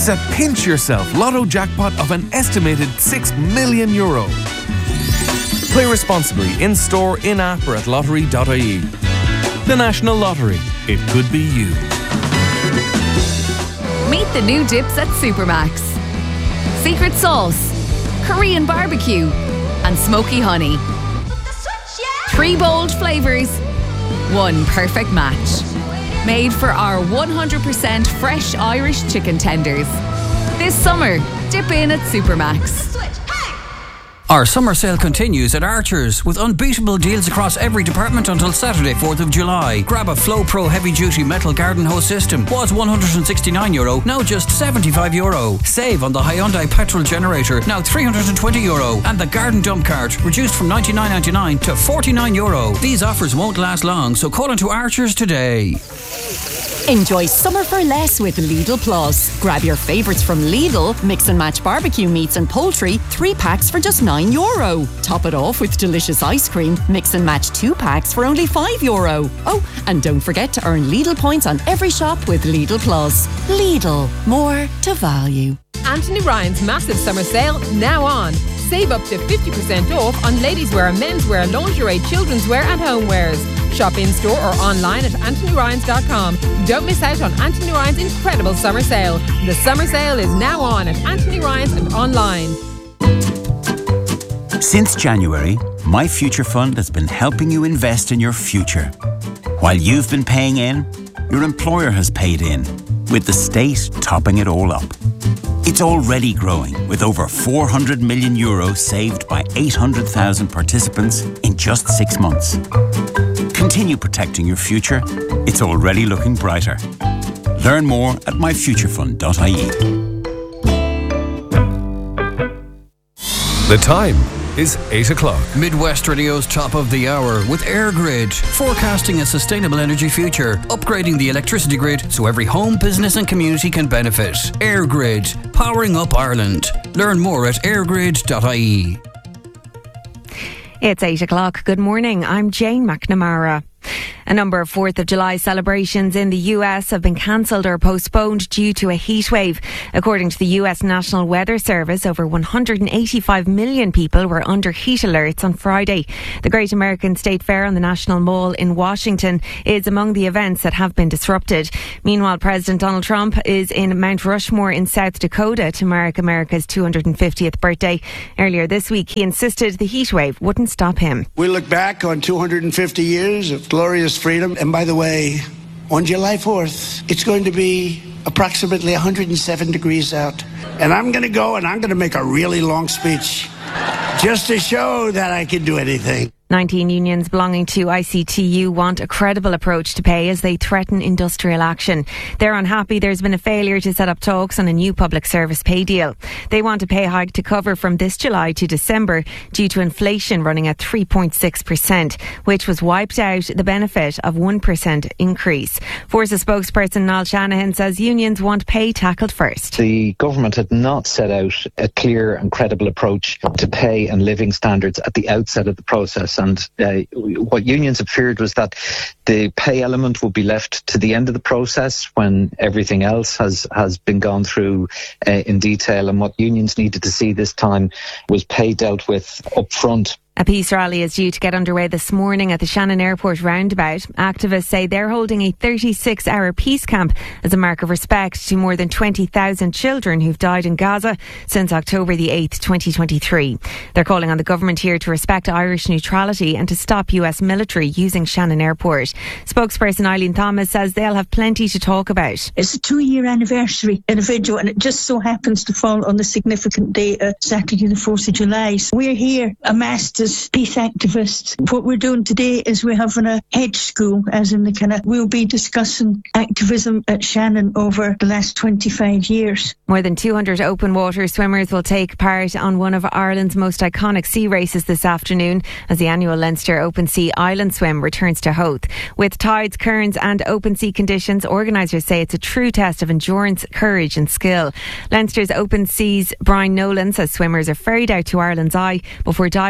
It's a pinch yourself lotto jackpot of an estimated €6 million. Play responsibly in store, in-app or at lottery.ie. The National Lottery. It could be you. Meet the new dips at Supermax. Secret sauce, Korean barbecue and smoky honey. 3 bold flavours, 1 perfect match. Made for our 100% fresh Irish chicken tenders. This summer, dip in at Supermax. Our summer sale continues at Archer's with unbeatable deals across every department until Saturday, 4th of July. Grab a Flow Pro heavy-duty metal garden hose system. Was €169, now just €75. Save on the Hyundai petrol generator, now €320. And the garden dump cart, reduced from €99.99 to €49. These offers won't last long, so call into Archer's today. Enjoy summer for less with Lidl Plus. Grab your favourites from Lidl, mix and match barbecue meats and poultry, 3 packs for just €9. Top it off with delicious ice cream, mix and match 2 packs for only €5. Oh, and don't forget to earn Lidl points on every shop with Lidl Plus. Lidl, more to value. Anthony Ryan's massive summer sale now on. Save up to 50% off on ladies' wear, menswear, lingerie, children's wear and homewares. Shop in store or online at anthonyryans.com. Don't miss out on Anthony Ryan's incredible summer sale. The summer sale is now on at Anthony Ryan's and online. Since January, My Future Fund has been helping you invest in your future. While you've been paying in, your employer has paid in, with the state topping it all up. It's already growing, with over €400 million saved by 800,000 participants in just 6 months. Continue protecting your future. It's already looking brighter. Learn more at myfuturefund.ie. The time is 8 o'clock. Midwest Radio's top of the hour with EirGrid, forecasting a sustainable energy future, upgrading the electricity grid so every home, business and community can benefit. EirGrid, powering up Ireland. Learn more at eirgrid.ie. It's 8 o'clock. Good morning. I'm Jane McNamara. A number of 4th of July celebrations in the US have been cancelled or postponed due to a heatwave. According to the US National Weather Service, over 185 million people were under heat alerts on Friday. The Great American State Fair on the National Mall in Washington is among the events that have been disrupted. Meanwhile, President Donald Trump is in Mount Rushmore in South Dakota to mark America's 250th birthday. Earlier this week, he insisted the heatwave wouldn't stop him. We look back on 250 years of glorious freedom. And by the way, on July 4th, it's going to be approximately 107 degrees out. And I'm going to go and I'm going to make a really long speech just to show that I can do anything. 19 unions belonging to ICTU want a credible approach to pay as they threaten industrial action. They're unhappy there's been a failure to set up talks on a new public service pay deal. They want a pay hike to cover from this July to December due to inflation running at 3.6%, which was wiped out the benefit of 1% increase. Forces spokesperson Niall Shanahan says unions want pay tackled first. The government had not set out a clear and credible approach to pay and living standards at the outset of the process. And what unions had feared was that the pay element will be left to the end of the process when everything else has been gone through in detail. And what unions needed to see this time was pay dealt with up front. A peace rally is due to get underway this morning at the Shannon Airport roundabout. Activists say they're holding a 36-hour peace camp as a mark of respect to more than 20,000 children who've died in Gaza since October the 8th, 2023. They're calling on the government here to respect Irish neutrality and to stop US military using Shannon Airport. Spokesperson Eileen Thomas says they'll have plenty to talk about. It's a 2-year anniversary in a video, and it just so happens to fall on the significant day, Saturday the 4th of July. So we're here amassed as peace activists. What we're doing today is we're having a hedge school, as in we'll be discussing activism at Shannon over the last 25 years. More than 200 open water swimmers will take part on one of Ireland's most iconic sea races this afternoon as the annual Leinster Open Sea Island Swim returns to Howth. With tides, currents and open sea conditions, organisers say it's a true test of endurance, courage and skill. Leinster's Open Seas Brian Nolan says swimmers are ferried out to Ireland's Eye before diving into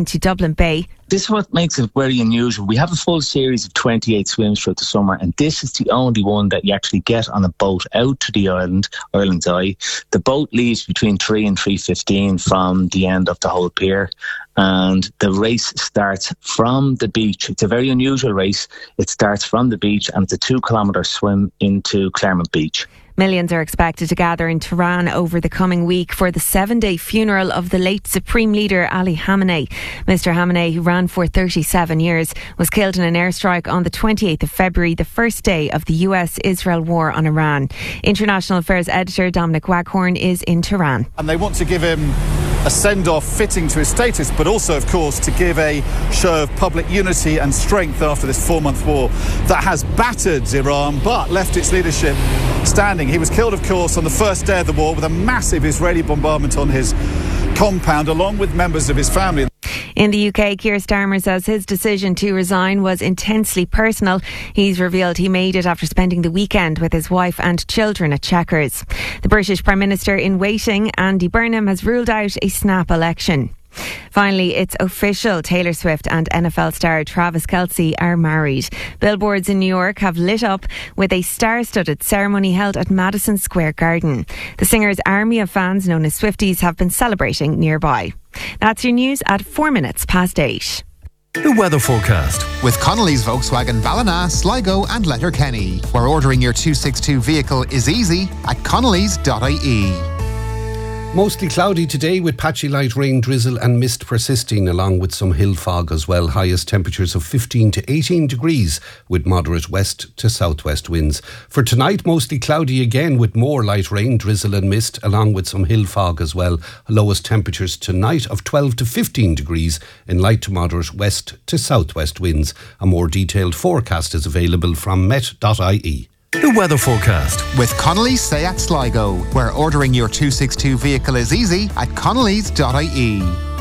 into Dublin Bay. This is what makes it very unusual. We have a full series of 28 swims throughout the summer, and this is the only one that you actually get on a boat out to the island, Ireland's Eye. The boat leaves between 3 and 3:15 from the end of the whole pier, and the race starts from the beach. It's a very unusual race. It starts from the beach, and it's a 2-kilometre swim into Claremont Beach. Millions are expected to gather in Tirana over the coming week for the 7-day funeral of the late Supreme Leader Ali Khamenei. Mr Khamenei, who ran for 37 years, was killed in an airstrike on the 28th of February, the first day of the US-Israel war on Iran. International Affairs editor Dominic Waghorn is in Tehran. And they want to give him a send-off fitting to his status, but also, of course, to give a show of public unity and strength after this 4-month war that has battered Iran but left its leadership standing. He was killed, of course, on the first day of the war with a massive Israeli bombardment on his compound, along with members of his family. In the UK, Keir Starmer says his decision to resign was intensely personal. He's revealed he made it after spending the weekend with his wife and children at Chequers. The British Prime Minister in waiting, Andy Burnham, has ruled out a snap election. Finally, it's official. Taylor Swift and NFL star Travis Kelce are married. Billboards in New York have lit up with a star-studded ceremony held at Madison Square Garden. The singer's army of fans, known as Swifties, have been celebrating nearby. That's your news at 8:04. The weather forecast. With Connolly's Volkswagen Ballina, Sligo and Letterkenny, where ordering your 262 vehicle is easy at connellys.ie. Mostly cloudy today with patchy light rain, drizzle and mist persisting, along with some hill fog as well. Highest temperatures of 15 to 18 degrees with moderate west to southwest winds. For tonight, mostly cloudy again with more light rain, drizzle and mist, along with some hill fog as well. Lowest temperatures tonight of 12 to 15 degrees in light to moderate west to southwest winds. A more detailed forecast is available from met.ie. The weather forecast. With Connolly's Seat Sligo, where ordering your 262 vehicle is easy at connellys.ie.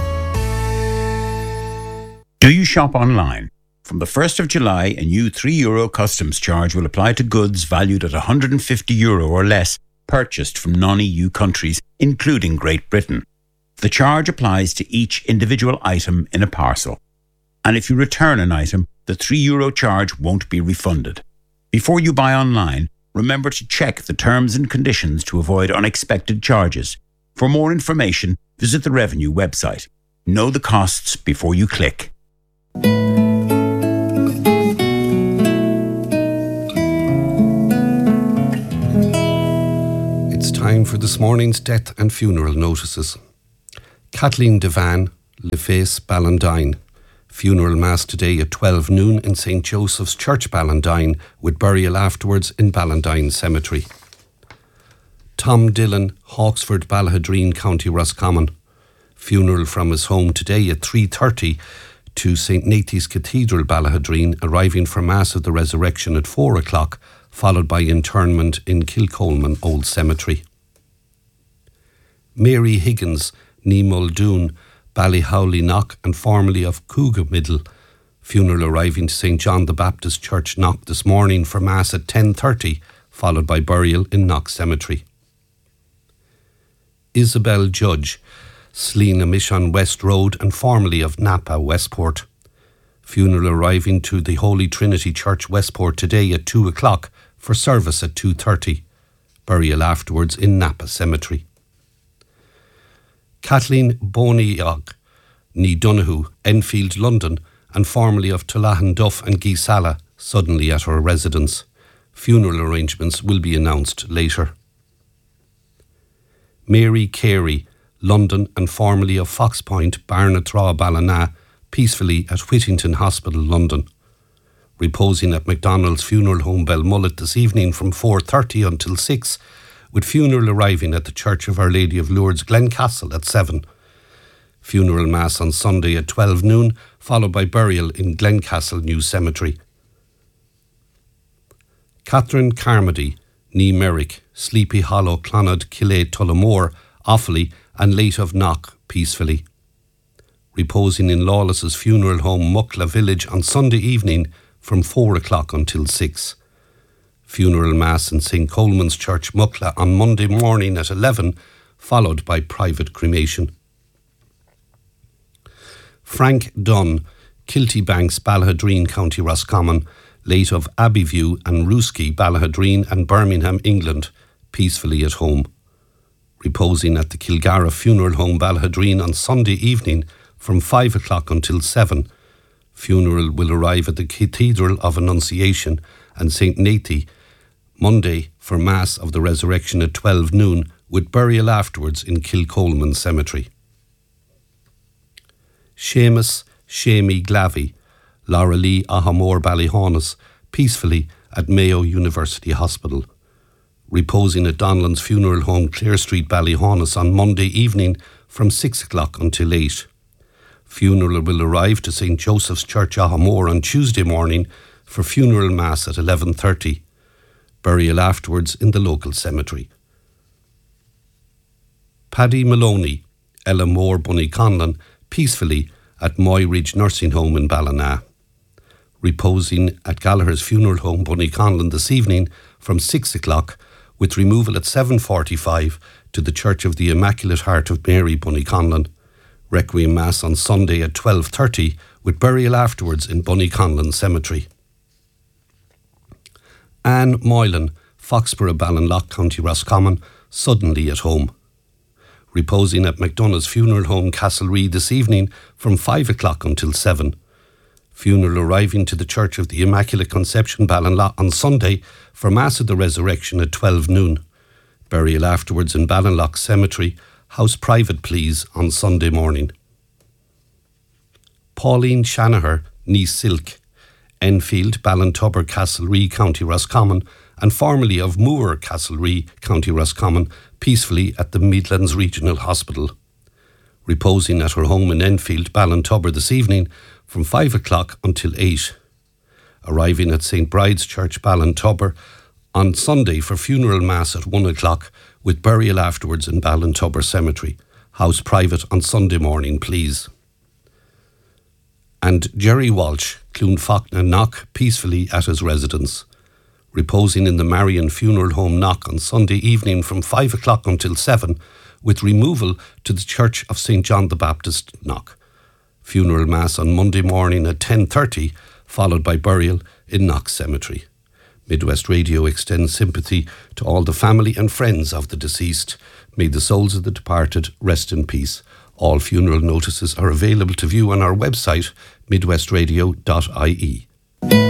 Do you shop online? From the 1st of July, a new €3 customs charge will apply to goods valued at €150 or less purchased from non-EU countries, including Great Britain. The charge applies to each individual item in a parcel. And if you return an item, the €3 charge won't be refunded. Before you buy online, remember to check the terms and conditions to avoid unexpected charges. For more information, visit the Revenue website. Know the costs before you click. It's time for this morning's death and funeral notices. Kathleen Devan, Leface, Ballandine. Funeral mass today at 12 noon in St. Joseph's Church, Ballandine, with burial afterwards in Ballandine Cemetery. Tom Dillon, Hawksford, Ballahadreen, County Roscommon. Funeral from his home today at 3:30 to St. Nathan's Cathedral, Ballahadreen, arriving for Mass of the Resurrection at 4 o'clock, followed by interment in Kilcolman Old Cemetery. Mary Higgins, ní Muldoon, Ballyhowley Knock and formerly of Cougar Middle. Funeral arriving to St. John the Baptist Church, Knock, this morning for Mass at 10:30, followed by burial in Knock Cemetery. Isabel Judge, Sleena Mission West Road and formerly of Napa, Westport. Funeral arriving to the Holy Trinity Church, Westport today at 2 o'clock for service at 2:30. Burial afterwards in Napa Cemetery. Kathleen Boniog, ní Donoghue, Enfield, London, and formerly of Tullahan Duff and Geesala, suddenly at her residence. Funeral arrangements will be announced later. Mary Carey, London, and formerly of Fox Point, Barnatraw, Ballina, peacefully at Whittington Hospital, London. Reposing at McDonald's Funeral Home, Belmullet this evening from 4:30 until 6, with funeral arriving at the Church of Our Lady of Lourdes, Glencastle at 7. Funeral Mass on Sunday at 12 noon, followed by burial in Glencastle New Cemetery. Catherine Carmody, ní Merrick, Sleepy Hollow, Clonard, Killay, Tullamore, Offaly, and late of Knock, peacefully. Reposing in Lawless's funeral home, Muckla Village, on Sunday evening from 4 o'clock until 6. Funeral Mass in St. Coleman's Church, Muckla, on Monday morning at 11, followed by private cremation. Frank Dunn, Kiltybanks, Ballahadreen, County Roscommon, late of Abbeyview and Rooski, Ballahadreen and Birmingham, England, peacefully at home. Reposing at the Kilgara Funeral Home, Ballahadreen on Sunday evening from 5 o'clock until 7. Funeral will arrive at the Cathedral of Annunciation and St. Nathy Monday for Mass of the Resurrection at 12 noon, with burial afterwards in Kilcolman Cemetery. Seamus Shamey Glavey, Laura Lee Ahamore Ballyhaunis, peacefully at Mayo University Hospital. Reposing at Donlan's Funeral Home, Clare Street, Ballyhaunis on Monday evening from 6 o'clock until 8. Funeral will arrive to St. Joseph's Church, Ahamore on Tuesday morning for funeral mass at 11:30. Burial afterwards in the local cemetery. Paddy Maloney, Ella Moore, Bunnyconlon, peacefully at Moy Ridge Nursing Home in Ballina. Reposing at Gallagher's Funeral Home, Bunnyconlon this evening from 6 o'clock, with removal at 7:45 to the Church of the Immaculate Heart of Mary, Bunnyconlon. Requiem Mass on Sunday at 12:30, with burial afterwards in Bunnyconlon Cemetery. Anne Moylan, Foxborough, Ballinlough, County Roscommon, suddenly at home. Reposing at McDonough's Funeral Home, Castlereagh this evening from 5 o'clock until 7. Funeral arriving to the Church of the Immaculate Conception, Ballinlough on Sunday for Mass of the Resurrection at 12 noon. Burial afterwards in Ballinlough Cemetery, house private please, on Sunday morning. Pauline Shanaher, niece Silk, Enfield, Ballintubber, Castlereagh, County Roscommon, and formerly of Moore, Castlereagh, County Roscommon, peacefully at the Midlands Regional Hospital. Reposing at her home in Enfield, Ballintubber this evening from 5 o'clock until 8. Arriving at St. Bride's Church, Ballintubber on Sunday for funeral mass at 1 o'clock, with burial afterwards in Ballintubber Cemetery. House private on Sunday morning, please. And Jerry Walsh, Clonfachna, Knock, peacefully at his residence. Reposing in the Marion Funeral Home, Knock, on Sunday evening from 5 o'clock until 7, with removal to the Church of St. John the Baptist, Knock. Funeral Mass on Monday morning at 10:30, followed by burial in Knock Cemetery. Midwest Radio extends sympathy to all the family and friends of the deceased. May the souls of the departed rest in peace. All funeral notices are available to view on our website, midwestradio.ie.